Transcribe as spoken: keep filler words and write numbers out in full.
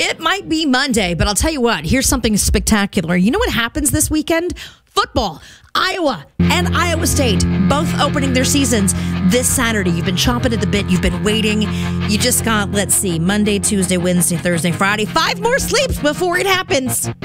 it might be Monday, but I'll tell you what, here's something spectacular. You know what happens this weekend? Football. Iowa and Iowa State both opening their seasons this Saturday. You've been chomping at the bit. You've been waiting. You just got, let's see, Monday, Tuesday, Wednesday, Thursday, Friday. Five more sleeps before it happens.